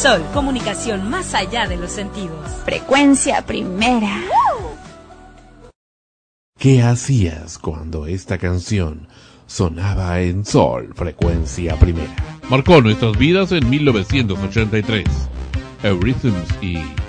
Sol, comunicación más allá de los sentidos. Frecuencia Primera. ¿Qué hacías cuando esta canción sonaba en Sol, Frecuencia Primera? Marcó nuestras vidas en 1983. Eurythms y